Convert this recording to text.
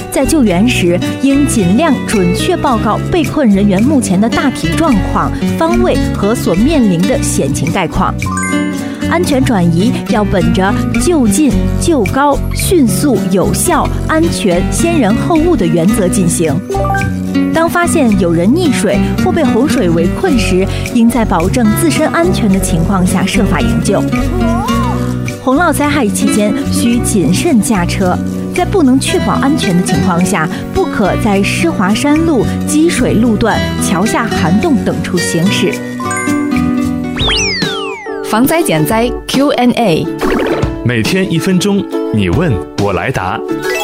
在救援时应尽量准确报告被困人员目前的大体状况、方位和所面临的险情概况。安全转移要本着就近、就高、迅速、有效、安全、先人后物的原则进行。当发现有人溺水或被洪水围困时，应在保证自身安全的情况下设法营救。洪涝灾害期间需谨慎驾车，在不能确保安全的情况下，不可在湿滑山路、积水路段、桥下涵洞等处行驶。 防灾减灾 Q&A， 每天1分钟，你问我来答。